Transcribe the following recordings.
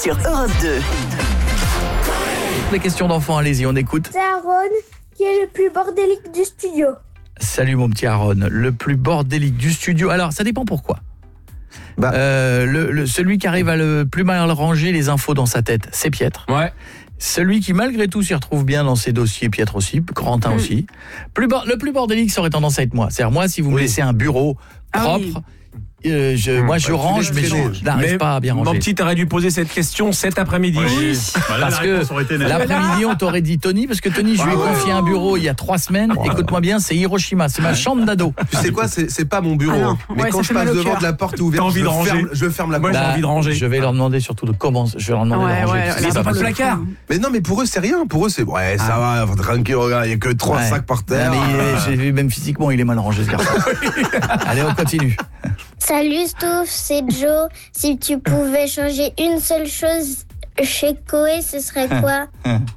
sur Europe 2. Les questions d'enfants, allez-y, on écoute. C'est Aaron qui est le plus bordélique du studio. Salut mon petit Aaron, le plus bordélique du studio. Alors, ça dépend pourquoi. Celui qui arrive à le plus mal ranger les infos dans sa tête, c'est Pietre. Ouais. Celui qui malgré tout s'y retrouve bien dans ses dossiers, Pietre aussi, Corentin aussi. Le plus bordélique, ça aurait tendance à être moi. C'est-à-dire moi, si vous me laissez un bureau propre, moi je range, mais je n'arrive pas à bien ranger. Mon petit, t'aurais dû poser cette question cet après-midi. Oui. Parce que l'après-midi, on t'aurait dit Tony, parce que Tony, je lui ai confié un bureau il y a 3 semaines. Écoute-moi bien, c'est Hiroshima, c'est ma chambre d'ado. Tu sais quoi, c'est pas mon bureau. Mais quand je passe devant de la porte ouverte, je ferme la porte. Moi, j'ai envie de ranger. Je vais leur demander surtout de comment. Je vais leur demander de ranger. Ils n'ont pas de placard. Mais non, mais pour eux, c'est rien. Pour eux, c'est ça va, tranquille, regarde, il y a que 3 sacs par terre. J'ai vu même physiquement, il est mal rangé ce garçon. Allez, on continue. Salut Stouff, c'est Joe. Si tu pouvais changer une seule chose chez Koé, ce serait quoi?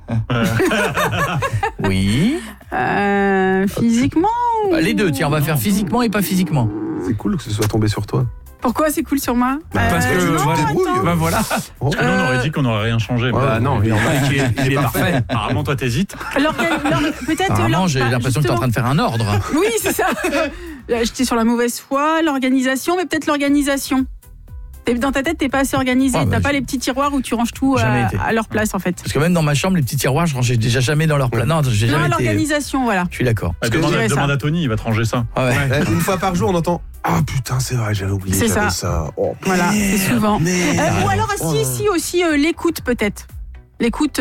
Oui. Physiquement ou... Les deux, tiens, on va faire physiquement et pas physiquement. C'est cool que ce soit tombé sur toi. Pourquoi c'est cool sur moi? Parce que tu te débrouilles. Voilà. Parce que nous, on aurait dit qu'on n'aurait rien changé. Non, il est parfait. Apparemment, toi, t'hésites. Peut-être. Apparemment, j'ai l'impression que tu es en train de faire un ordre. Oui, c'est ça. J'étais sur la mauvaise foi, l'organisation, mais peut-être l'organisation. Dans ta tête, t'es pas assez organisé. T'as pas les petits tiroirs où tu ranges tout à leur place, en fait. Parce que même dans ma chambre, les petits tiroirs, je rangeais déjà jamais dans leur place. Non, j'ai jamais été... l'organisation, voilà. Je suis d'accord. Demande à Tony, il va te ranger ça. Une fois par jour, on entend ah putain, c'est vrai, j'avais oublié. C'est ça. Oh, voilà, c'est souvent. Ou alors, si aussi l'écoute, peut-être. L'écoute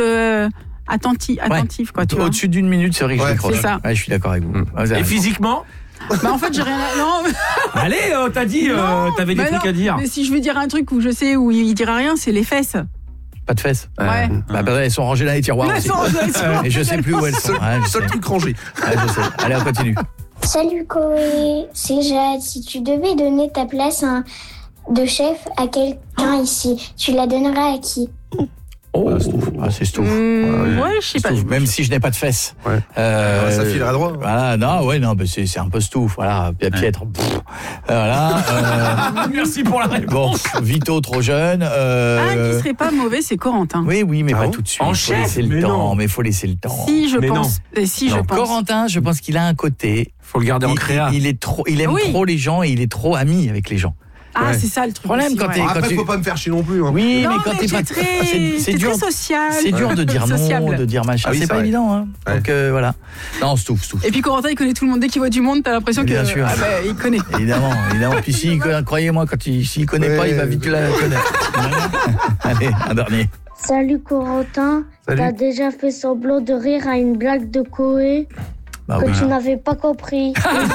attentive, quoi. Tu vois. Au-dessus d'une minute, c'est vrai que je décroche. C'est ça. Ouais, je suis d'accord avec vous. Et physiquement? En fait, j'ai rien à... Non. Allez, t'as dit, t'avais des trucs à dire. Mais si je veux dire un truc où je sais où il dira rien, c'est les fesses. Pas de fesses. Ouais. Elles sont rangées dans les tiroirs. Et je sais plus où elles sont. Seul truc rangé. Je sais. Allez, on continue. Salut Koé, c'est Jade. Si tu devais donner ta place de chef à quelqu'un ici, tu la donnerais à qui? C'est Stouff. Ouais, je sais pas. Même si je n'ai pas de fesses. Ouais. Ça filera droit. Voilà, non, c'est un peu Stouff. Voilà, Pietre. Voilà. Merci pour la réponse. Bon, Vito trop jeune. Qui serait pas mauvais, c'est Corentin. Oui, mais pas tout de suite. En faut laisser le temps. Mais faut laisser le temps. Si, je pense. Corentin, je pense qu'il a un côté. Faut le garder en créa. Il aime trop les gens et il est trop ami avec les gens. C'est ça le truc. Problème aussi, Après, faut pas me faire chier non plus. Oui, non, mais quand t'es pas c'est dur, très social. C'est dur de dire non, de dire machin. C'est pas évident, hein. Donc voilà. Non, Stouff. Et puis Corentin, il connaît tout le monde. Dès qu'il voit du monde, t'as l'impression que il connaît. Évidemment. Puis croyez-moi, s'il connaît pas, il va vite la connaître. Allez, un dernier. Salut Corentin. T'as déjà fait semblant de rire à une blague de Koé tu n'avais pas compris.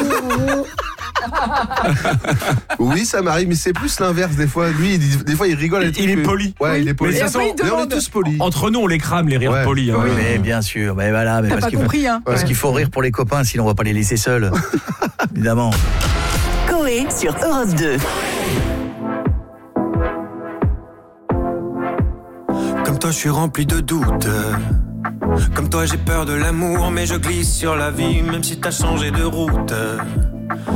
Oui, ça m'arrive, mais c'est plus l'inverse des fois. Lui, des fois, il rigole. Il est poli. Ouais, il est poli. Mais on est tous polis. Entre nous, on les crame, les rires polis. Oui, mais bien sûr. Mais voilà. T'as pas compris, hein. Parce qu'il faut rire pour les copains, sinon on va pas les laisser seuls. Évidemment. Koé sur Europe 2. Comme toi, je suis rempli de doutes. Comme toi, j'ai peur de l'amour, mais je glisse sur la vie, même si t'as changé de route.